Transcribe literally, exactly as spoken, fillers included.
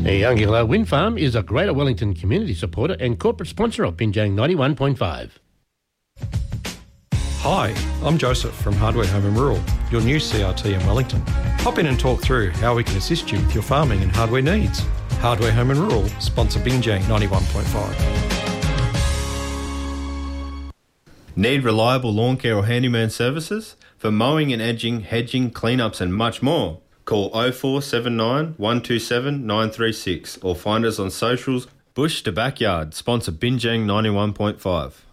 The Youngilla Wind Farm is a Greater Wellington community supporter and corporate sponsor of Binjang ninety-one point five. Hi, I'm Joseph from Hardware Home and Rural, your new C R T in Wellington. Hop in and talk through how we can assist you with your farming and hardware needs. Hardware Home and Rural, sponsor Binjang ninety-one point five. Need reliable lawn care or handyman services? For mowing and edging, hedging, cleanups and much more, call oh four seven nine, one two seven, nine three six or find us on socials. Bush to Backyard, sponsor Binjang ninety-one point five.